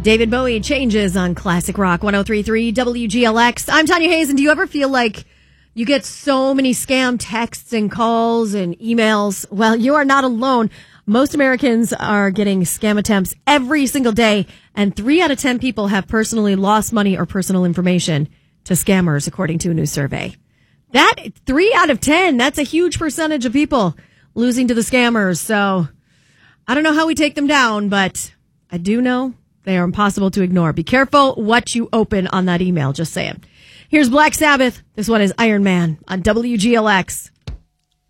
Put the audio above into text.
David Bowie, Changes on Classic Rock 103.3 WGLX. I'm Tanya Hayes, and do you ever feel like you get so many scam texts and calls and emails? Well, you are not alone. Most Americans are getting scam attempts every single day, and 3 out of 10 people have personally lost money or personal information to scammers, according to a new survey. That 3 out of 10, that's a huge percentage of people losing to the scammers. So I don't know how we take them down, but I do know they are impossible to ignore. Be careful what you open on that email, just saying. Here's Black Sabbath. This one is Iron Man on WGLX.